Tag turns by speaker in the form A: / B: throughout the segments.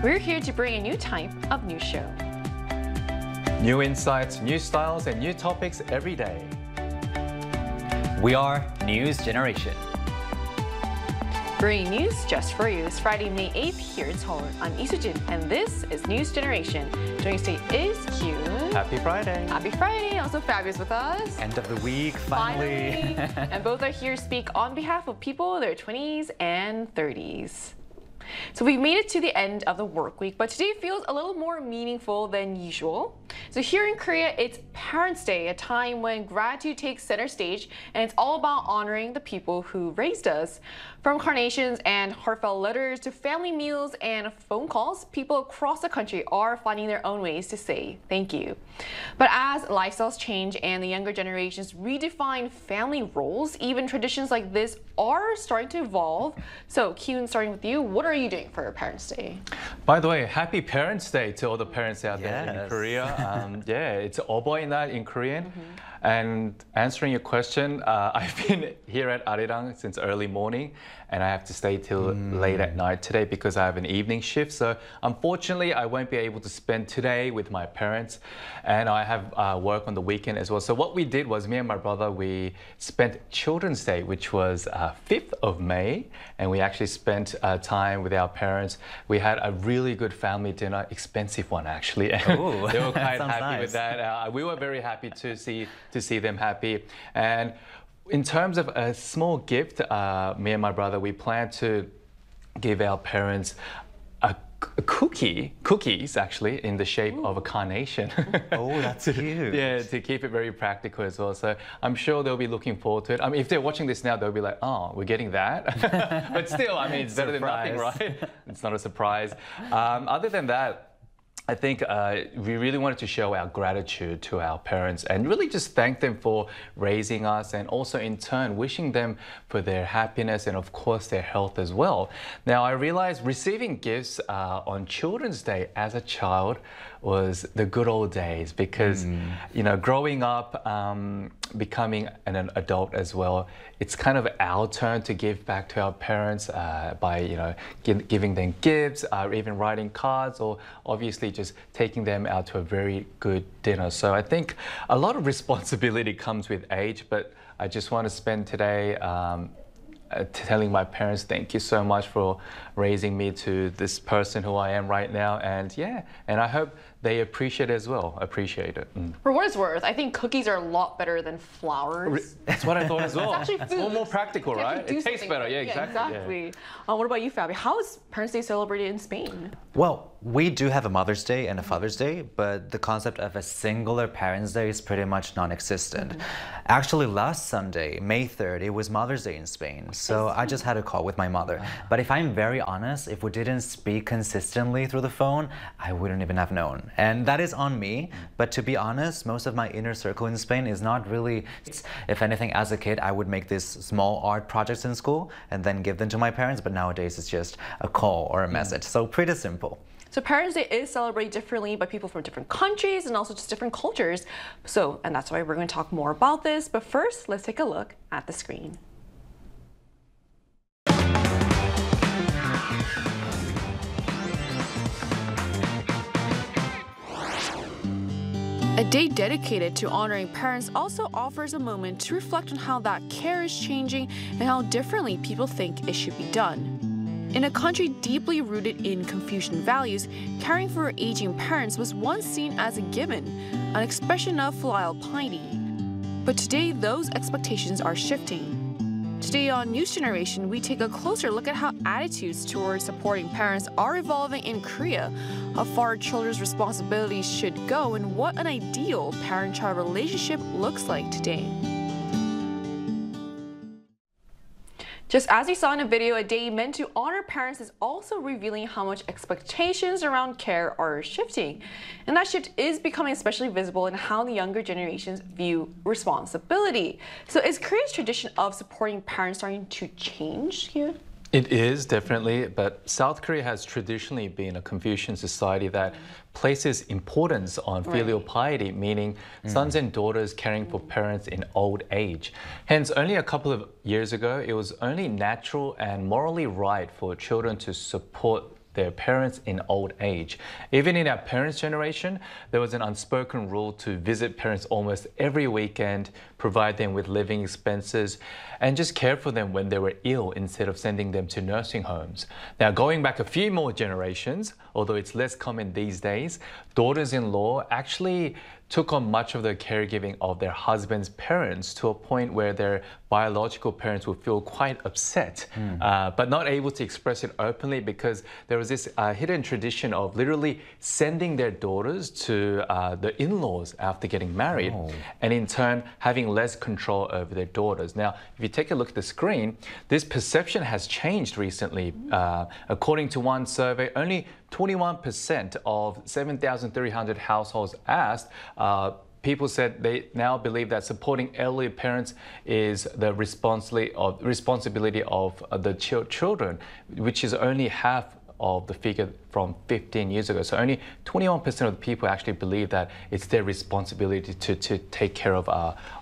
A: We're here to bring a new type of news show.
B: New insights, new styles, and new topics every day.
C: We are News Generation.
A: Bringing news just for you. It's Friday, May 8th here in Seoul. I'm Lee Soo-jin, and this is News Generation. Joining us today is Kyun.
B: Happy Friday.
A: Happy Friday. Also Fabulous with us.
C: End of the week, finally.
A: And both are here to speak on behalf of people in their 20s and 30s. So we made it to the end of the work week, but today feels a little more meaningful than usual. So here in Korea, it's Parents' Day, a time when gratitude takes center stage, and it's all about honoring the people who raised us. From carnations and heartfelt letters to family meals and phone calls, people across the country are finding their own ways to say thank you. But as lifestyles change and the younger generations redefine family roles, even traditions like this are starting to evolve. So Kyun, starting with you, what are you doing for Parents' Day?
B: By the way, happy Parents' Day to all the parents out there in
C: Yes.
B: Korea. Yeah, it's Oboi날 in Korean. And answering your question, I've been here at Arirang since early morning, and I have to stay till late at night today because I have an evening shift. So unfortunately, I won't be able to spend today with my parents, and I have work on the weekend as well. So what we did was, me and my brother, we spent Children's Day, which was 5th of May, and we actually spent time with our parents. We had a really good family dinner, expensive one actually.
C: Ooh,
B: They were quite
C: sounds
B: happy with
C: nice.
B: that. We were very happy to see them happy. And in terms of a small gift, me and my brother, we plan to give our parents a cookies actually in the shape of a carnation.
C: Oh, that's cute.
B: Yeah, to keep it very practical as well. So I'm sure they'll be looking forward to it. I mean, if they're watching this now, they'll be like, oh, we're getting that. But still, I mean, it's better than nothing,
C: Surprise.
B: right? It's not a surprise. Other than that, I think we really wanted to show our gratitude to our parents and really just thank them for raising us, and also in turn wishing them for their happiness and of course their health as well. Now I realized receiving gifts on Children's Day as a child was the good old days because, you know, growing up, becoming an adult as well, it's kind of our turn to give back to our parents by, you know, giving them gifts, even writing cards, or obviously just taking them out to a very good dinner. So I think a lot of responsibility comes with age, but I just want to spend today telling my parents thank you so much for raising me to this person who I am right now, and yeah, and I hope they appreciate it as well. Appreciate it.
A: For what it's worth, I think cookies are a lot better than flowers.
B: That's what I thought as well.
A: It's actually
B: It's a little
A: food.
B: more practical,
A: You have to
B: right?
A: do
B: It tastes
A: something
B: better.
A: with
B: Yeah,
A: it.
B: exactly.
A: Exactly. What about you, Fabi? How is Parents' Day celebrated in Spain?
C: Well, we do have a Mother's Day and a Father's Day, but the concept of a singular Parents' Day is pretty much non-existent. Actually, last Sunday, May 3rd, it was Mother's Day in Spain, so I just had a call with my mother. But if I'm very honest, if we didn't speak consistently through the phone, I wouldn't even have known. And that is on me, but to be honest, most of my inner circle in Spain is not really... If anything, as a kid, I would make these small art projects in school and then give them to my parents, but nowadays it's just a call or a message, so pretty simple.
A: So Parents' Day is celebrated differently by people from different countries and also just different cultures. So, and that's why we're going to talk more about this. But first, let's take a look at the screen. A day dedicated to honoring parents also offers a moment to reflect on how that care is changing and how differently people think it should be done. In a country deeply rooted in Confucian values, caring for aging parents was once seen as a given, an expression of filial piety. But today, those expectations are shifting. Today on News Generation, we take a closer look at how attitudes towards supporting parents are evolving in Korea, how far children's responsibilities should go, and what an ideal parent-child relationship looks like today. Just as we saw in a video, a day meant to honor parents is also revealing how much expectations around care are shifting. And that shift is becoming especially visible in how the younger generations view responsibility. So is Korea's tradition of supporting parents starting to change here?
B: It is, definitely, but South Korea has traditionally been a Confucian society that places importance on filial piety, meaning sons and daughters caring for parents in old age. Hence, only a couple of years ago, it was only natural and morally right for children to support their parents in old age. Even in our parents' generation, there was an unspoken rule to visit parents almost every weekend, provide them with living expenses, and just care for them when they were ill instead of sending them to nursing homes. Now, going back a few more generations, although it's less common these days, daughters-in-law actually took on much of the caregiving of their husband's parents to a point where their biological parents would feel quite upset, but not able to express it openly because there was this hidden tradition of literally sending their daughters to the in-laws after getting married, and in turn having less control over their daughters. Now, if you take a look at the screen, this perception has changed recently. According to one survey, only 21% of 7,300 households asked, people said they now believe that supporting elderly parents is the responsibility of the children, which is only half of the figure from 15 years ago. So only 21% of the people actually believe that it's their responsibility to take care of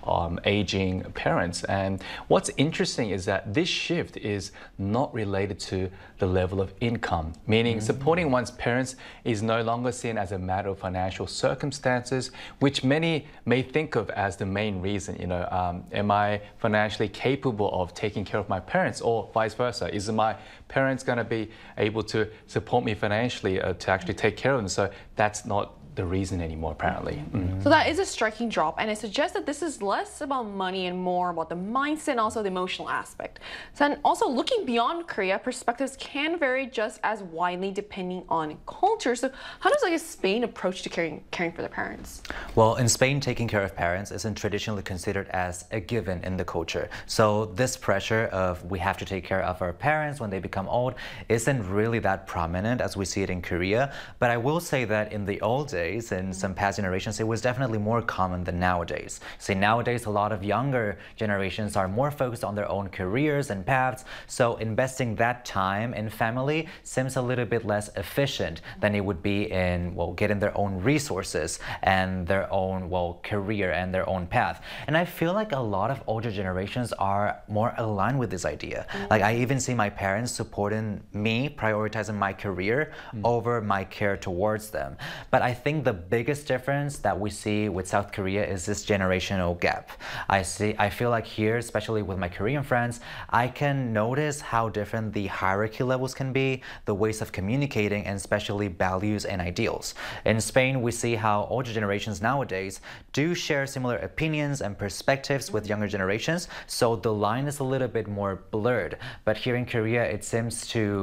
B: aging parents. And what's interesting is that this shift is not related to the level of income, meaning supporting one's parents is no longer seen as a matter of financial circumstances, which many may think of as the main reason. You know, am I financially capable of taking care of my parents, or vice versa? Is my parents going to be able to support me financially to actually take care of them? So that's not the reason anymore, apparently.
A: So that is a striking drop, and it suggests that this is less about money and more about the mindset and also the emotional aspect. So, and also looking beyond Korea, perspectives can vary just as widely depending on culture. So how does Spain approach to caring for their parents?
C: Well, in Spain, taking care of parents isn't traditionally considered as a given in the culture. So this pressure of we have to take care of our parents when they become old isn't really that prominent as we see it in Korea. But I will say that in the old days, in some past generations, it was definitely more common than nowadays. See, nowadays, a lot of younger generations are more focused on their own careers and paths, so investing that time in family seems a little bit less efficient than it would be in, well, getting their own resources and their own, well, career and their own path. And I feel like a lot of older generations are more aligned with this idea. Like, I even see my parents supporting me, prioritizing my career over my care towards them. But I think the biggest difference that we see with South Korea is this generational gap. I feel like here, especially with my Korean friends, I can notice how different the hierarchy levels can be, the ways of communicating, and especially values and ideals. In Spain, we see how older generations nowadays do share similar opinions and perspectives with younger generations, so the line is a little bit more blurred. But here in Korea, there seems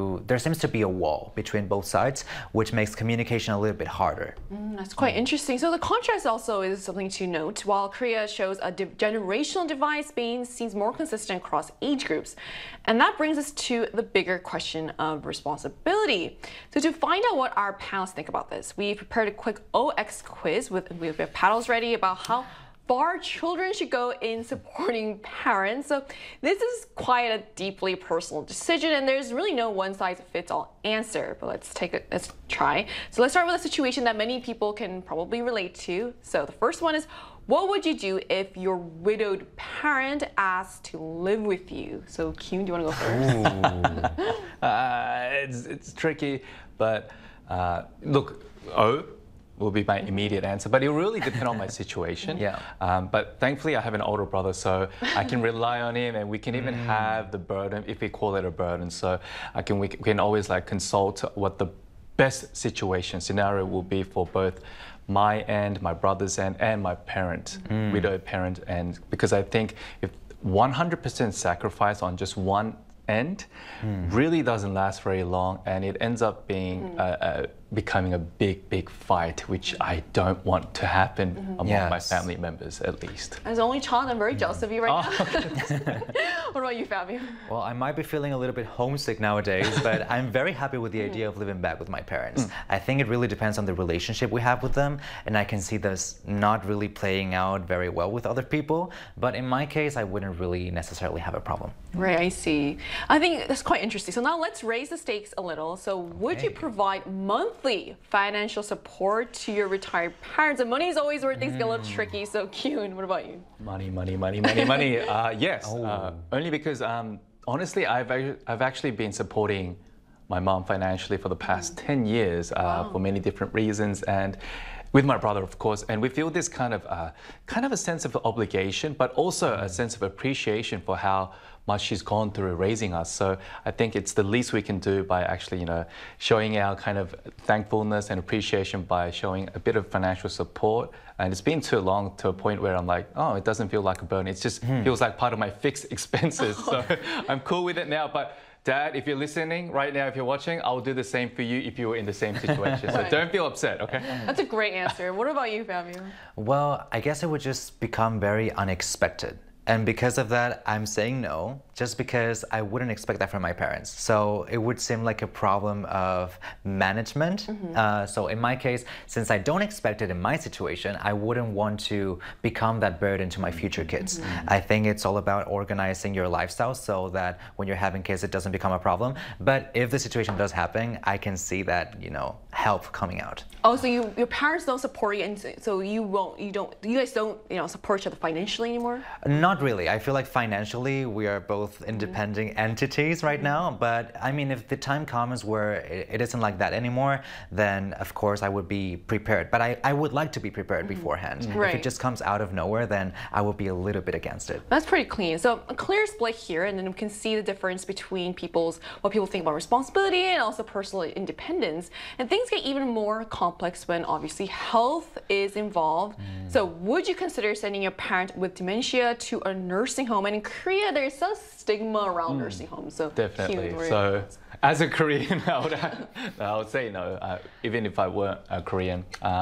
C: to be a wall between both sides, which makes communication a little bit harder.
A: That's quite interesting. So the contrast also is something to note. While Korea shows a generational divide, Spain seems more consistent across age groups. And that brings us to the bigger question of responsibility. So to find out what our panelists think about this, we prepared a quick OX quiz we have paddles ready about how far children should go in supporting parents. So this is quite a deeply personal decision, and there's really no one-size-fits-all answer. But let's try. So let's start with a situation that many people can probably relate to. So the first one is, what would you do if your widowed parent asked to live with you? So Kyun, do you want to go
B: first? It's tricky, but look, will be my immediate answer, but it will really depend on my situation. But thankfully, I have an older brother, so I can rely on him, and we can even have the burden, if we call it a burden. So we can always consult what the best scenario will be for both my end, my brother's end, and my parent, widowed parent end. Because I think if 100% sacrifice on just one end really doesn't last very long, and it ends up being becoming a big fight, which I don't want to happen among my family members, at least.
A: As the only child, I'm very jealous of you right now. What about you, Fabio?
C: Well, I might be feeling a little bit homesick nowadays, but I'm very happy with the idea of living back with my parents. I think it really depends on the relationship we have with them, and I can see this not really playing out very well with other people, but in my case, I wouldn't really necessarily have a problem.
A: Right, I see. I think that's quite interesting. So now let's raise the stakes a little. So would you provide monthly financial support to your retired parents? And money is always where things get a little tricky. So Kyun, what about you?
B: Money. Yes, only because honestly, I've actually been supporting my mom financially for the past 10 years for many different reasons, and with my brother, of course, and we feel this kind of a sense of obligation, but also a sense of appreciation for how much she's gone through raising us. So I think it's the least we can do by actually, showing our kind of thankfulness and appreciation by showing a bit of financial support. And it's been too long to a point where I'm like, oh, it doesn't feel like a burden. It just feels like part of my fixed expenses. So I'm cool with it now. But Dad, if you're listening right now, if you're watching, I'll do the same for you if you were in the same situation. So don't feel upset, okay?
A: That's a great answer. What about you, Fabio?
C: Well, I guess it would just become very unexpected. And because of that, I'm saying no, just because I wouldn't expect that from my parents. So it would seem like a problem of management. So in my case, since I don't expect it in my situation, I wouldn't want to become that burden to my future kids. I think it's all about organizing your lifestyle so that when you're having kids, it doesn't become a problem. But if the situation does happen, I can see that, help coming out.
A: Oh, so your parents don't support you, and so you guys don't, support each other financially anymore?
C: Not really. I feel like financially we are both independent entities right now. But I mean, if the time comes where it isn't like that anymore, then of course I would be prepared. But I would like to be prepared beforehand.
A: Right.
C: If it just comes out of nowhere, then I would be a little bit against it.
A: That's pretty clean. So a clear split here, and then we can see the difference between what people think about responsibility and also personal independence. And things get even more complex when obviously health is involved. So would you consider sending your parent with dementia to a nursing home? And in Korea, there's a stigma around nursing homes. So
B: definitely. So as a Korean, I would say no, even if I weren't a Korean.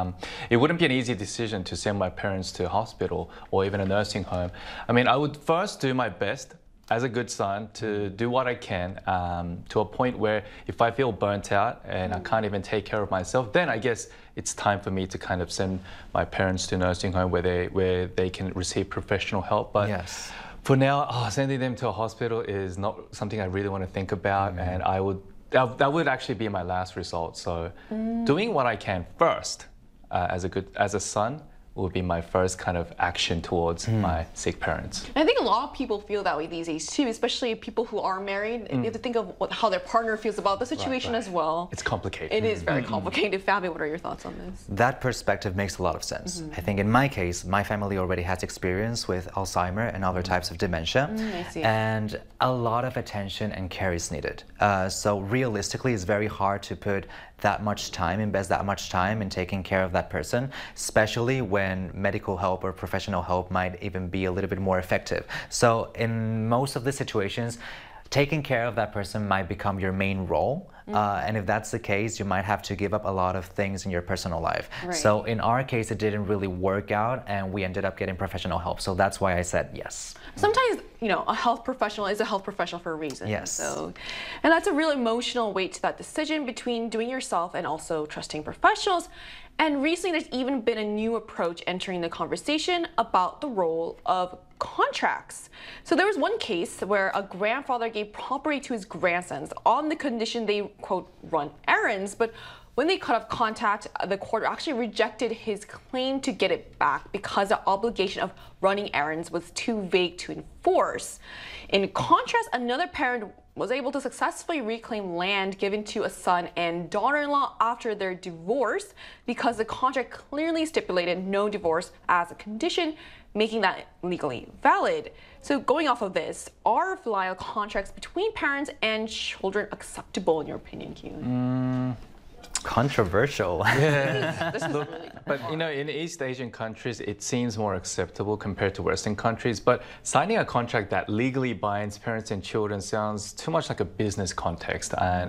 B: It wouldn't be an easy decision to send my parents to a hospital or even a nursing home. I mean, I would first do my best as a good son to do what I can to a point where if I feel burnt out and I can't even take care of myself, then I guess it's time for me to kind of send my parents to a nursing home where they can receive professional help. But
C: yes.
B: For now, sending them to a hospital is not something I really want to think about, and that would actually be my last resort. So doing what I can first as a son would be my first kind of action towards my sick parents.
A: I think a lot of people feel that way these days too, especially people who are married. You have to think of how their partner feels about the situation as well.
B: It's complicated.
A: It is very complicated. Fabio, what are your thoughts on this?
C: That perspective makes a lot of sense. I think in my case, my family already has experience with Alzheimer and other types of dementia.
A: I see.
C: And a lot of attention and care is needed. So realistically, it's very hard to put that much time, invest that much time in taking care of that person, especially when medical help or professional help might even be a little bit more effective. So in most of the situations, taking care of that person might become your main role. And if that's the case, you might have to give up a lot of things in your personal life.
A: Right.
C: So in our case, it didn't really work out and we ended up getting professional help. So that's why I said yes.
A: Sometimes, a health professional is a health professional for a reason.
C: Yes.
A: And that's a real emotional weight to that decision between doing yourself and also trusting professionals. And recently, there's even been a new approach entering the conversation about the role of contracts. So there was one case where a grandfather gave property to his grandsons on the condition they, quote, run errands, but when they cut off contact, the court actually rejected his claim to get it back because the obligation of running errands was too vague to enforce. In contrast, another parent was able to successfully reclaim land given to a son and daughter-in-law after their divorce because the contract clearly stipulated no divorce as a condition, making that legally valid. So going off of this, are filial contracts between parents and children acceptable in your opinion, Kyun?
C: Controversial.
B: Yeah.
A: This is really
B: But in East Asian countries, it seems more acceptable compared to Western countries. But signing a contract that legally binds parents and children sounds too much like a business context. And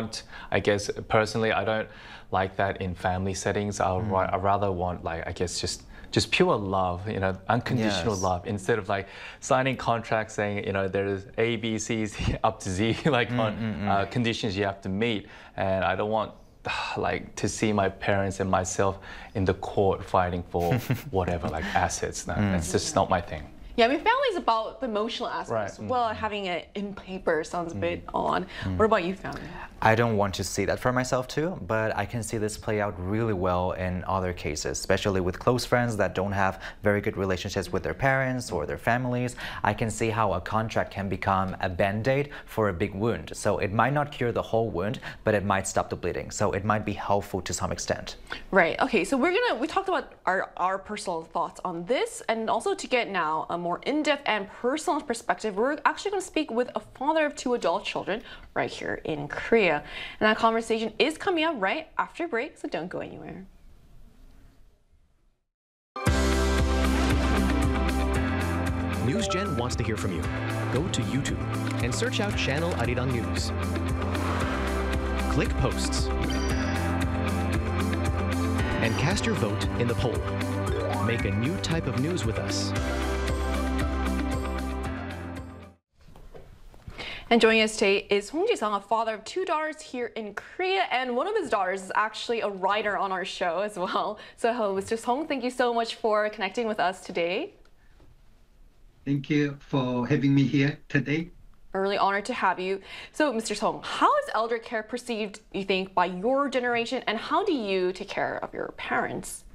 B: I guess personally, I don't like that in family settings. I rather want just pure love, unconditional love, instead of signing contracts saying, there's A, B, C's up to Z, on conditions you have to meet. And I don't want to see my parents and myself in the court fighting for whatever, assets. No, that's just not my thing.
A: Yeah, I mean, family is about the emotional aspects.
B: Right.
A: Well, having it in paper sounds a bit odd. What about you, family?
C: I don't want to see that for myself too, but I can see this play out really well in other cases, especially with close friends that don't have very good relationships with their parents or their families. I can see how a contract can become a band-aid for a big wound. So it might not cure the whole wound, but it might stop the bleeding. So it might be helpful to some extent.
A: Right. Okay. So we talked about our personal thoughts on this, and also to get now a more in-depth and personal perspective, we're actually going to speak with a father of 2 adult children right here in Korea. And that conversation is coming up right after break, so don't go anywhere.
D: NewsGen wants to hear from you. Go to YouTube and search out Channel Arirang News. Click Posts and cast your vote in the poll. Make a new type of news with us.
A: And joining us today is Hong Ji-sung, a father of 2 daughters here in Korea, and one of his daughters is actually a writer on our show as well. So hello, Mr. Song, thank you so much for connecting with us today.
E: Thank you for having me here today.
A: We're really honored to have you. So, Mr. Song, how is elder care perceived, you think, by your generation, and how do you take care of your parents?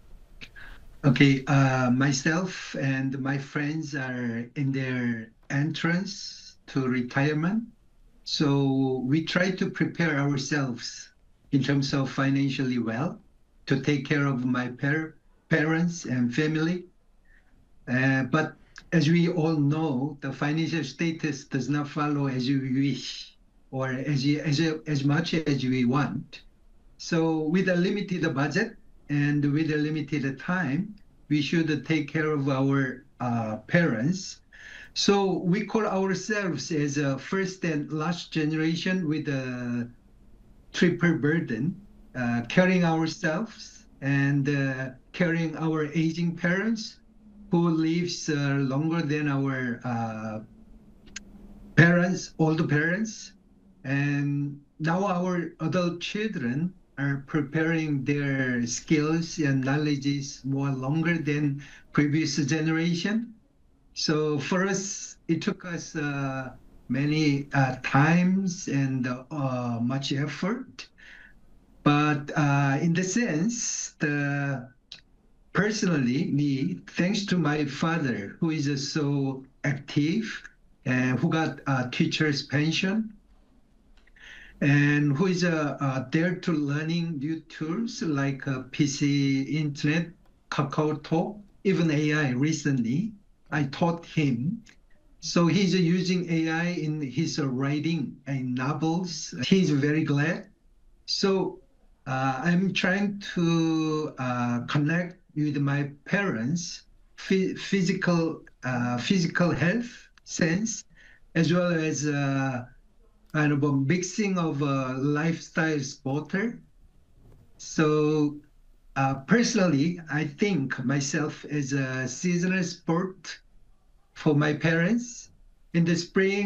E: Okay, myself and my friends are in their entrance to retirement. So we try to prepare ourselves in terms of financially well to take care of my parents and family. But as we all know, the financial status does not follow as you wish or as much as we want. So with a limited budget and with a limited time, we should take care of our parents. So we call ourselves as a first and last generation with a triple burden, caring ourselves and caring our aging parents who lives longer than our parents, older parents. And now our adult children are preparing their skills and knowledges more longer than previous generation. So for us, it took us many times and much effort. But in the sense, personally, me, thanks to my father, who is so active and who got a teacher's pension, and who is there to learning new tools like PC, internet, KakaoTalk, even AI recently. I taught him. So he's using AI in his writing and novels. He's very glad. So I'm trying to connect with my parents, physical health sense, as well as kind of a mixing of lifestyle sporter. So personally, I think myself as a seasonal sport for my parents. In the spring,